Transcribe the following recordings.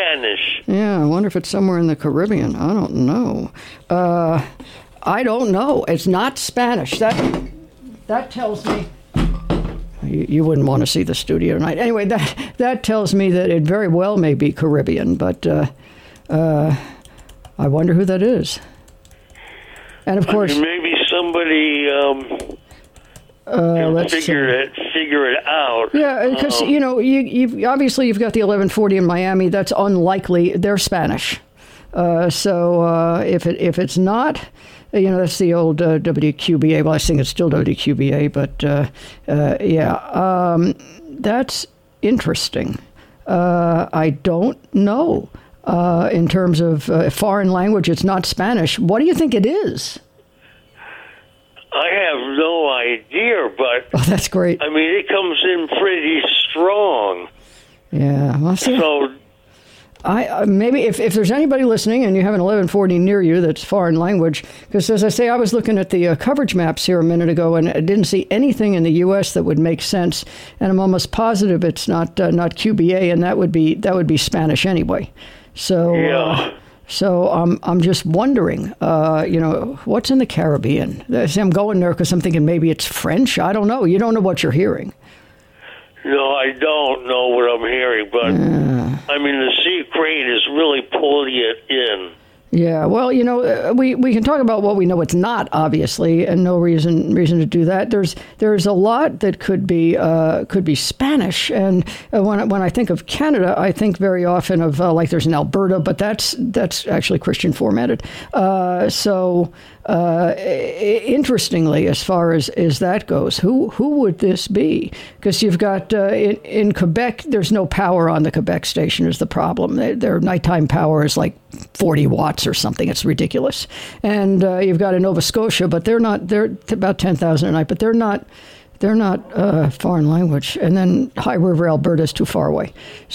Spanish. Yeah, I wonder if it's somewhere in the Caribbean. I don't know. I don't know. It's not Spanish. That tells me... You wouldn't want to see the studio tonight. Anyway, that tells me that it very well may be Caribbean, but I wonder who that is. And of course... maybe somebody... let's figure it out. Yeah, because you've obviously you've got the 1140 in Miami. That's unlikely. They're Spanish. So if it's not, that's the old WQBA. Well, I think it's still WQBA, but that's interesting. I don't know. In terms of foreign language, it's not Spanish. What do you think it is? I have no idea, but... Oh, that's great. I mean, it comes in pretty strong. Yeah. Well, so... I maybe if there's anybody listening and you have an 1140 near you that's foreign language, because as I say, I was looking at the coverage maps here a minute ago and I didn't see anything in the U.S. that would make sense, and I'm almost positive it's not QBA, and that would be Spanish anyway. So yeah. So I'm just wondering, what's in the Caribbean? I'm going there because I'm thinking maybe it's French. I don't know. You don't know what you're hearing. No, I don't know what I'm hearing, but I mean, the sea crane is really pulling it in. Yeah, well, we can talk about what we know it's not, obviously, and no reason to do that. There's a lot that could be Spanish, and when I think of Canada, I think very often of like there's an Alberta, but that's actually Christian formatted. Interestingly, as far as that goes, who would this be? Because you've got in Quebec, there's no power on the Quebec station is the problem. Their nighttime power is like 40 watts or something. It's ridiculous. And you've got in Nova Scotia, but they're about 10,000 a night, but they're not foreign language. And then High River, Alberta is too far away.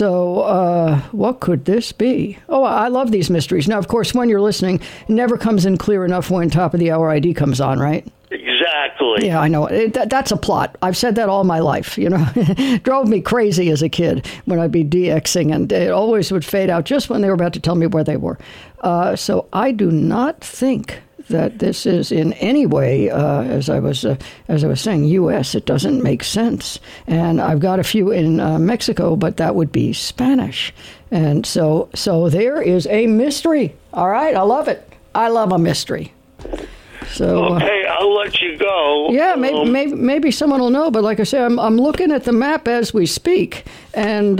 So what could this be? Oh, I love these mysteries. Now, of course, when you're listening, it never comes in clear enough when Top of the Hour ID comes on, right? Exactly. Yeah, I know. That's a plot. I've said that all my life. It drove me crazy as a kid when I'd be DXing, and it always would fade out just when they were about to tell me where they were. So I do not think that this is in any way, as I was saying, U.S. It doesn't make sense. And I've got a few in Mexico, but that would be Spanish. And so there is a mystery. All right, I love it. I love a mystery. So okay, I'll let you go. Yeah, maybe someone will know. But like I say, I'm looking at the map as we speak, and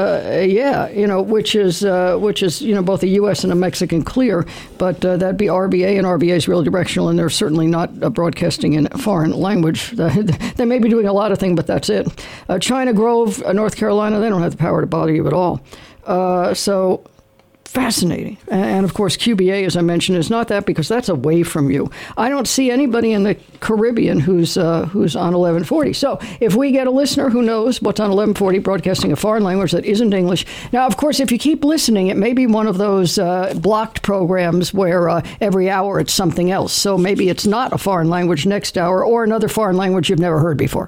which is both a U.S. and a Mexican clear. But that'd be RBA, and RBA is real directional, and they're certainly not broadcasting in foreign language. They may be doing a lot of things, but that's it. China Grove, North Carolina, they don't have the power to bother you at all. So. Fascinating. And of course, QBA, as I mentioned, is not that because that's away from you. I don't see anybody in the Caribbean who's on 1140. So if we get a listener who knows what's on 1140 broadcasting a foreign language that isn't English. Now, of course, if you keep listening, it may be one of those blocked programs where every hour it's something else. So maybe it's not a foreign language next hour or another foreign language you've never heard before.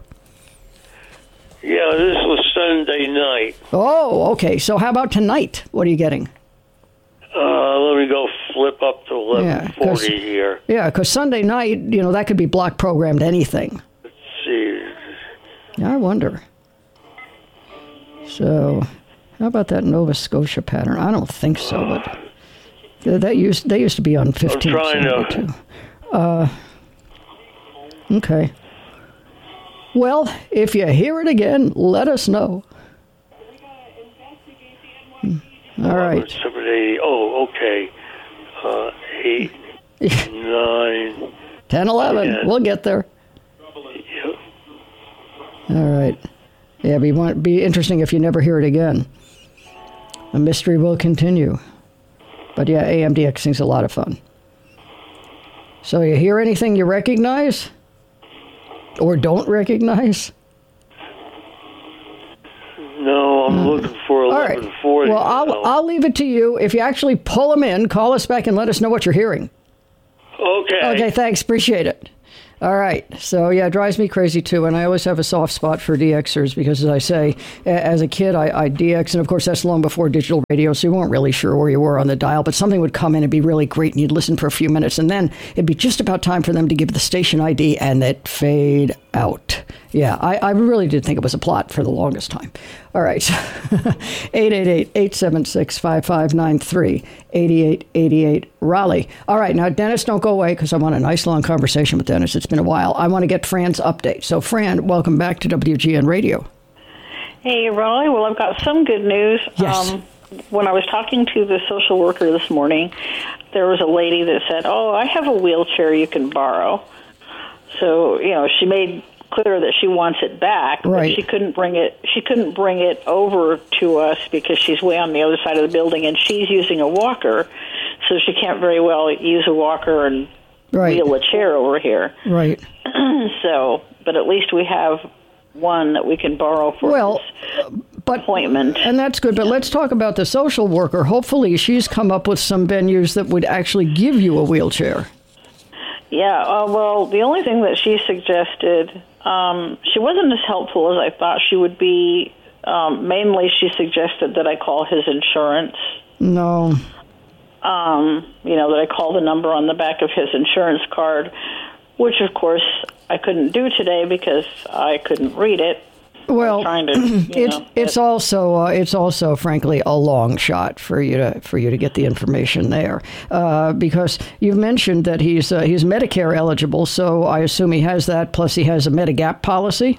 Yeah, this was Sunday night. Oh, okay. So how about tonight? What are you getting? Let me go flip up to 1140 here. Yeah, because Sunday night, that could be block programmed anything. Let's see. I wonder. So, how about that Nova Scotia pattern? I don't think so, but they used to be on 15. I'm trying to. Okay. Well, if you hear it again, let us know. All right. 780. Oh, okay. 8, 9, 10, 11. 10. We'll get there. Yep. All right. Yeah, be interesting if you never hear it again. The mystery will continue. But yeah, AMDXing's a lot of fun. So you hear anything you recognize? Or don't recognize? No, I'm looking for 1140. All right. Well, I'll leave it to you. If you actually pull them in, call us back and let us know what you're hearing. Okay. Okay, thanks. Appreciate it. All right. So, yeah, it drives me crazy, too. And I always have a soft spot for DXers because, as I say, as a kid, I DX. And, of course, that's long before digital radio, so you weren't really sure where you were on the dial. But something would come in and be really great, and you'd listen for a few minutes. And then it'd be just about time for them to give the station ID, and it'd fade out. Yeah, I really did think it was a plot for the longest time. All right. 888-876-5593, 8888 Raleigh. All right. Now, Dennis, don't go away because I want a nice long conversation with Dennis. It's been a while. I want to get Fran's update. So, Fran, welcome back to WGN Radio. Hey, Raleigh. Well, I've got some good news. Yes. When I was talking to the social worker this morning, there was a lady that said, I have a wheelchair you can borrow. So, she made clear that she wants it back, right. But she couldn't bring it over to us because she's way on the other side of the building and she's using a walker, so she can't very well use a walker and wheel a chair over here. Right. So, but at least we have one that we can borrow for this appointment. And that's good, but let's talk about the social worker. Hopefully she's come up with some venues that would actually give you a wheelchair. Yeah, well, the only thing that she suggested, she wasn't as helpful as I thought she would be. Mainly, she suggested that I call his insurance. No. That I call the number on the back of his insurance card, which, of course, I couldn't do today because I couldn't read it. Well, it's also, frankly, a long shot for you to get the information there, because you've mentioned that he's Medicare eligible, so I assume he has that. Plus, he has a Medigap policy.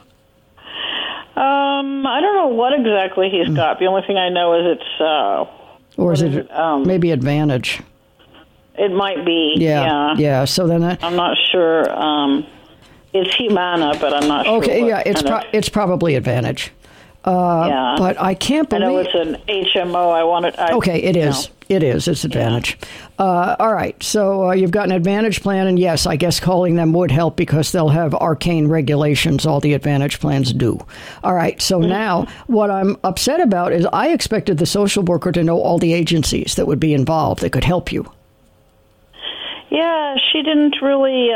I don't know what exactly he's got. The only thing I know is it's or is it maybe Advantage? It might be. Yeah. So then I'm not sure. It's Humana, but I'm not sure. Okay, yeah, it's probably Advantage. But I can't believe... I know it's an HMO. Okay, it is. It is. It's Advantage. Yeah. All right, so you've got an Advantage plan, and yes, I guess calling them would help because they'll have arcane regulations. All the Advantage plans do. All right, so now what I'm upset about is I expected the social worker to know all the agencies that would be involved that could help you. Yeah, she didn't really...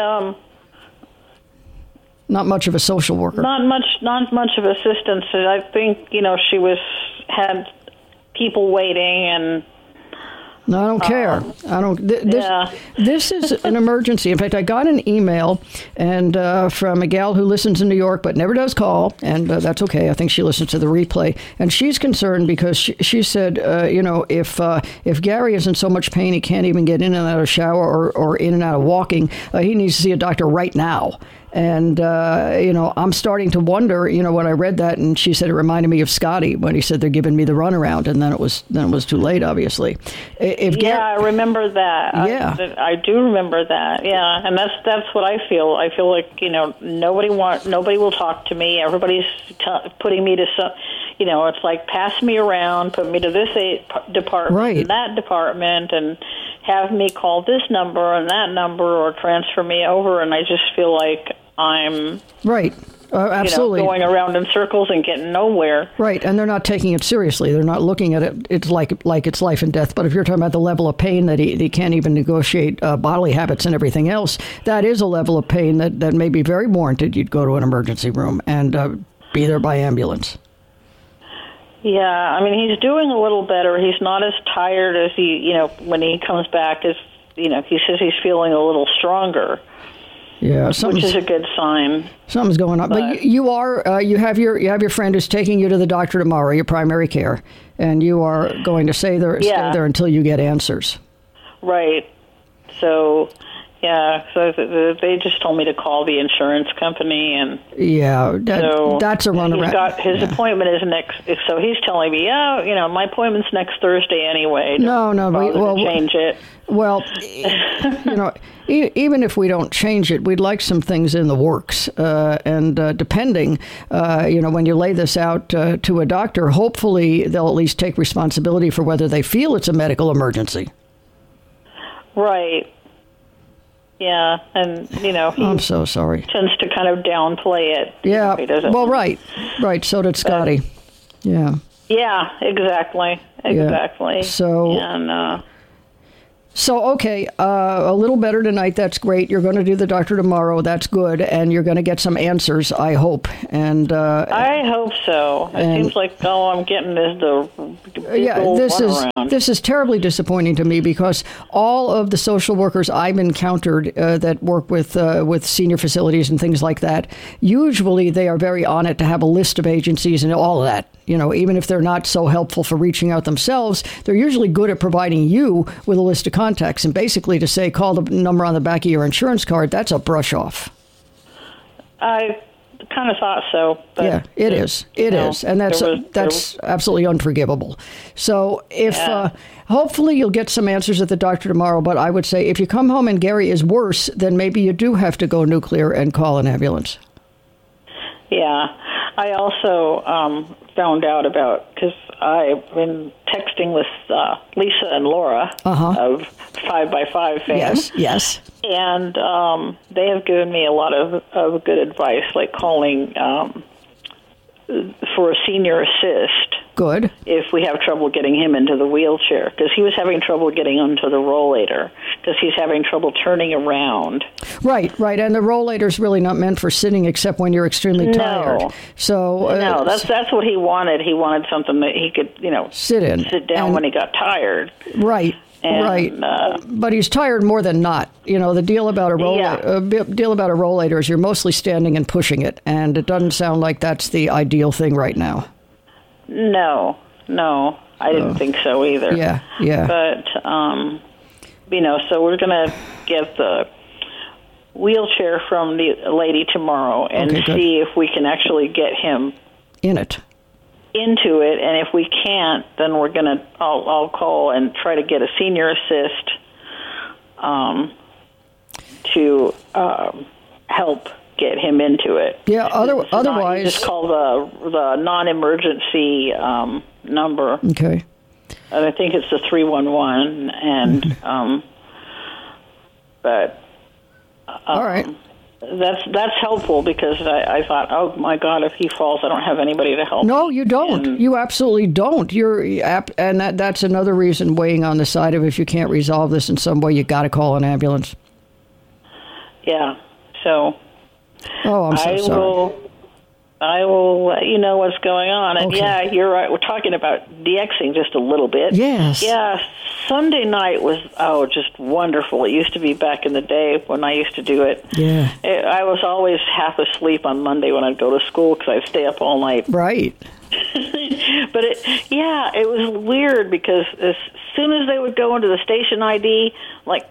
Not much of a social worker. Not much of assistance. I think she had people waiting, and no, I don't care. I don't. This is an emergency. In fact, I got an email from a gal who listens in New York but never does call, and that's okay. I think she listens to the replay, and she's concerned because she said, if Gary is in so much pain he can't even get in and out of shower or in and out of walking, he needs to see a doctor right now. And, I'm starting to wonder, when I read that, and she said it reminded me of Scotty when he said they're giving me the runaround, and then it was too late, obviously. I remember that. Yeah. I do remember that. Yeah. And that's what I feel. I feel like, nobody will talk to me. Everybody's putting me to some, it's like pass me around, put me to this department and that department, and have me call this number and that number or transfer me over. And I just feel like I'm absolutely going around in circles and getting nowhere. Right, and they're not taking it seriously. They're not looking at it. It's like it's life and death. But if you're talking about the level of pain that he can't even negotiate bodily habits and everything else, that is a level of pain that may be very warranted. You'd go to an emergency room and be there by ambulance. Yeah, I mean, he's doing a little better. He's not as tired as when he comes back. He says he's feeling a little stronger. Yeah, which is a good sign. Something's going on. But you have your friend who's taking you to the doctor tomorrow, your primary care, and you are going to stay there until you get answers. Right. So, so they just told me to call the insurance company, and that's a runaround. His appointment is next. So he's telling me, my appointment's next Thursday anyway. We'll change it. Well, even if we don't change it, we'd like some things in the works. And depending, when you lay this out to a doctor, hopefully they'll at least take responsibility for whether they feel it's a medical emergency. Right. Yeah, and, I'm so sorry. Tends to kind of downplay it. Yeah, right, so did Scotty. Yeah. Yeah, exactly. So... And, So, okay, a little better tonight. That's great. You're going to do the doctor tomorrow. That's good. And you're going to get some answers, I hope. And I hope so. It seems like, I'm getting this is terribly disappointing to me because all of the social workers I've encountered that work with senior facilities and things like that, usually they are very on it to have a list of agencies and all of that. You know, even if they're not so helpful for reaching out themselves, they're usually good at providing you with a list of contacts. And basically to say, call the number on the back of your insurance card, that's a brush off. I kind of thought so. But yeah, it is. It is. And that's absolutely unforgivable. So if hopefully you'll get some answers at the doctor tomorrow. But I would say if you come home and Gary is worse, then maybe you do have to go nuclear and call an ambulance. Yeah. I also found out about, because I've been texting with Lisa and Laura of 5x5 fame. Yes. And they have given me a lot of good advice, like calling for a senior assist. Good. If we have trouble getting him into the wheelchair, because he was having trouble getting onto the rollator, because he's having trouble turning around. Right. And the rollator's really not meant for sitting, except when you're extremely tired. So no, that's what he wanted. He wanted something that he could, sit down when he got tired. Right. But he's tired more than not. You know, the deal about a rollator is you're mostly standing and pushing it, and it doesn't sound like that's the ideal thing right now. No, I didn't think so either. Yeah. But, so we're going to get the wheelchair from the lady tomorrow and see if we can actually get him into it. And if we can't, then I'll call and try to get a senior assist to help get him into it. Yeah, otherwise... You just call the non-emergency number. Okay. And I think it's the 311, and but all right. That's helpful because I thought, oh my God, if he falls, I don't have anybody to help. No, you don't. You absolutely don't. And that's another reason weighing on the side of if you can't resolve this in some way, you got to call an ambulance. Yeah. So. Oh, I'm so sorry. I will let you know what's going on. And yeah, you're right. We're talking about DXing just a little bit. Yes. Yeah. Sunday night was, just wonderful. It used to be back in the day when I used to do it. Yeah. I was always half asleep on Monday when I'd go to school because I'd stay up all night. Right. But it was weird because as soon as they would go into the station ID, like,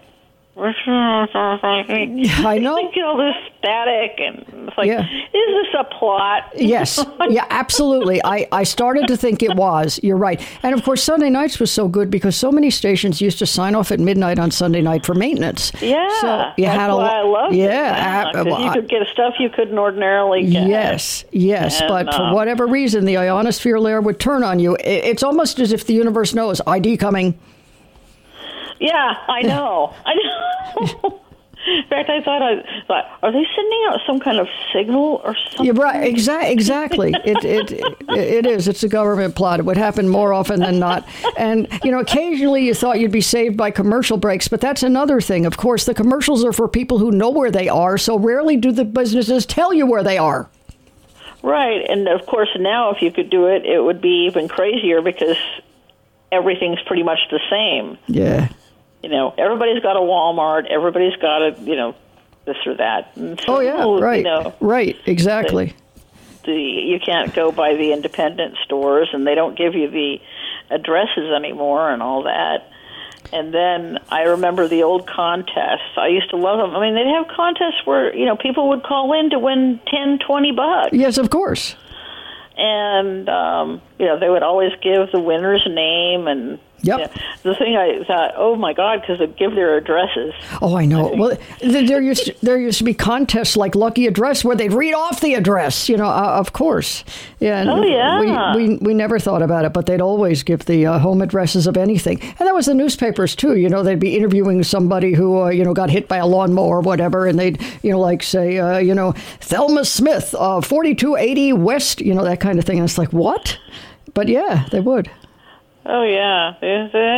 I know. All this static, and it's like, is this a plot? Yes. Yeah, absolutely. I started to think it was. You're right. And of course, Sunday nights was so good because so many stations used to sign off at midnight on Sunday night for maintenance. Yeah. So that's why I loved it. Yeah. Because you could get stuff you couldn't ordinarily get. Yes. And, but for whatever reason, the ionosphere layer would turn on you. It's almost as if the universe knows ID coming. Yeah, I know. In fact, I thought, are they sending out some kind of signal or something? Yeah, right. Exactly. It is. It's a government plot. It would happen more often than not. And, occasionally you thought you'd be saved by commercial breaks, but that's another thing. Of course, the commercials are for people who know where they are, so rarely do the businesses tell you where they are. Right. And, of course, now if you could do it, it would be even crazier because everything's pretty much the same. Yeah. Everybody's got a Walmart. Everybody's got a, this or that. And so, right. Right, exactly. You can't go by the independent stores, and they don't give you the addresses anymore and all that. And then I remember the old contests. I used to love them. I mean, they'd have contests where, people would call in to win $10-20. Yes, of course. And, they would always give the winner's name and... Yep. The thing I thought, oh my God, because they'd give their addresses. Oh, I know. Well, there used to be contests like Lucky Address where they'd read off the address. Of course. Yeah. Oh yeah. We never thought about it, but they'd always give the home addresses of anything, and that was the newspapers too. They'd be interviewing somebody who got hit by a lawnmower or whatever, and they'd say Thelma Smith, 4280 West, that kind of thing. And it's like, what? But yeah, they would. Oh, yeah. And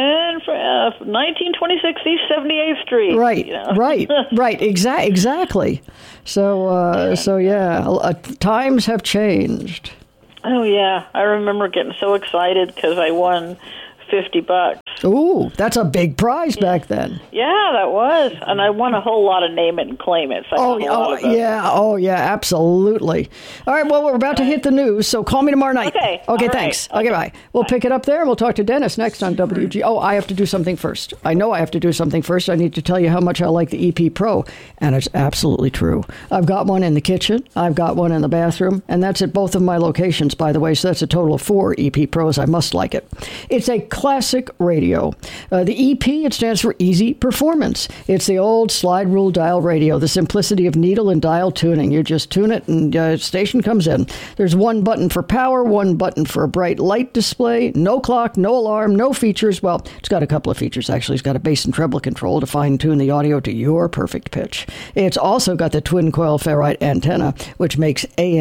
for 1926 East 78th Street. Right, you know? right, exactly. So, times have changed. Oh, yeah. I remember getting so excited because I won $50. Ooh, that's a big prize back then. Yeah, that was. And I won a whole lot of name it and claim it. So yeah, absolutely. All right, well, we're about to hit the news, so call me tomorrow night. Okay, thanks. Right. Okay, bye. We'll pick it up there, and we'll talk to Dennis next on WG. Oh, I have to do something first. I know I have to do something first. I need to tell you how much I like the EP Pro, and it's absolutely true. I've got one in the kitchen. I've got one in the bathroom, and that's at both of my locations, by the way, so that's a total of 4 EP Pros. I must like it. It's a classic radio. The EP, it stands for Easy Performance. It's the old slide rule dial radio, the simplicity of needle and dial tuning. You just tune it and station comes in. There's one button for power, one button for a bright light display, no clock, no alarm, no features. Well, it's got a couple of features, actually. It's got a bass and treble control to fine-tune the audio to your perfect pitch. It's also got the twin coil ferrite antenna, which makes AM